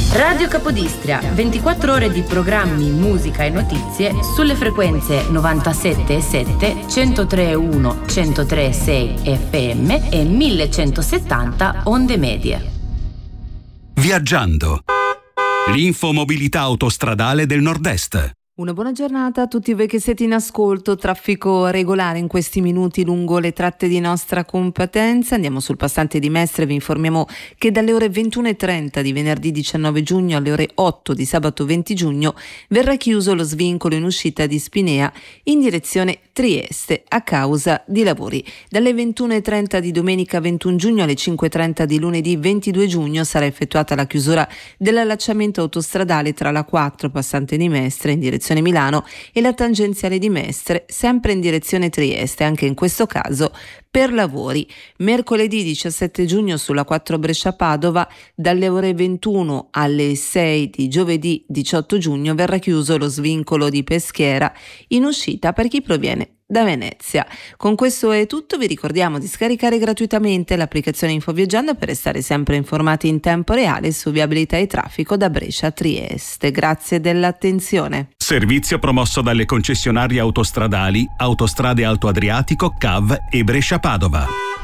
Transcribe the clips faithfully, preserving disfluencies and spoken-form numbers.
Radio Capodistria, ventiquattro ore di programmi, musica e notizie sulle frequenze novantasette e sette, centotre e uno, centotre e sei F M e millecentosettanta onde medie. Viaggiando. L'infomobilità autostradale del Nord-Est. Una buona giornata a tutti voi che siete in ascolto. Traffico regolare in questi minuti lungo le tratte di nostra competenza. Andiamo sul passante di Mestre. Vi informiamo che dalle ore ventuno e trenta di venerdì diciannove giugno alle ore otto di sabato venti giugno verrà chiuso lo svincolo in uscita di Spinea in direzione Trieste a causa di lavori. Dalle ventuno e trenta di domenica ventuno giugno alle cinque e trenta di lunedì ventidue giugno sarà effettuata la chiusura dell'allacciamento autostradale tra la quattro passante di Mestre in direzione Milano e la tangenziale di Mestre sempre in direzione Trieste, anche in questo caso per lavori. Mercoledì diciassette giugno sulla quattro Brescia-Padova dalle ore ventuno alle sei di giovedì diciotto giugno verrà chiuso lo svincolo di Peschiera in uscita per chi proviene da Venezia. Con questo è tutto, vi ricordiamo di scaricare gratuitamente l'applicazione InfoViaggiando per restare sempre informati in tempo reale su viabilità e traffico da Brescia a Trieste. Grazie dell'attenzione. Servizio promosso dalle concessionarie autostradali Autostrade Alto Adriatico, C A V e Brescia-Padova.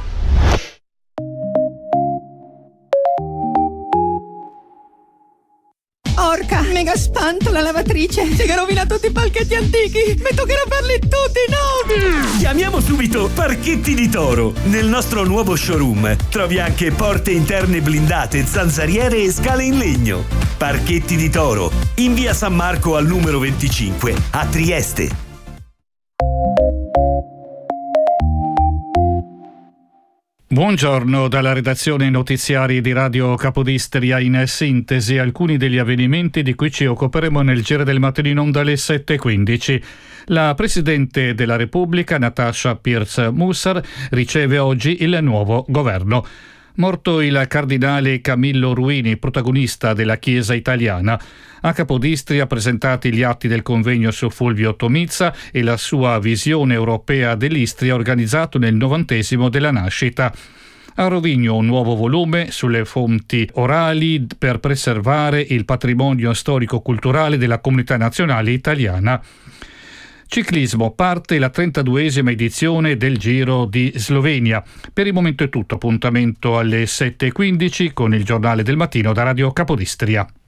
Porca, mega spanto la lavatrice. Si è rovinato tutti i palchetti antichi. Mi toccherà farli tutti nuovi. Chiamiamo subito Parchetti di Toro. Nel nostro nuovo showroom trovi anche porte interne blindate, zanzariere e scale in legno. Parchetti di Toro, in via San Marco al numero venticinque, a Trieste. Buongiorno dalla redazione notiziari di Radio Capodistria. In sintesi alcuni degli avvenimenti di cui ci occuperemo nel giro del mattino onda alle sette e quindici. La Presidente della Repubblica, Natasha Pirc-Musar, riceve oggi il nuovo governo. Morto il cardinale Camillo Ruini, protagonista della Chiesa italiana. A Capodistria presentati gli atti del convegno su Fulvio Tomizza e la sua visione europea dell'Istria organizzato nel novantesimo della nascita. A Rovigno un nuovo volume sulle fonti orali per preservare il patrimonio storico-culturale della comunità nazionale italiana. Ciclismo, parte la trentaduesima edizione del Giro di Slovenia. Per il momento è tutto, appuntamento alle sette e quindici con il giornale del mattino da Radio Capodistria.